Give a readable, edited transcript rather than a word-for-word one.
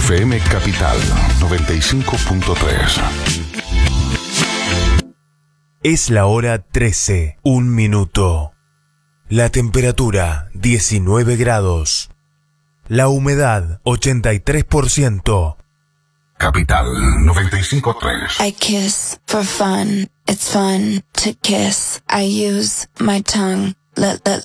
FM Capital 95.3. Es la hora 13, 1 minuto. La temperatura 19 grados. La humedad 83%. Capital 95.3. I kiss for fun. It's fun to kiss. I use my tongue. Let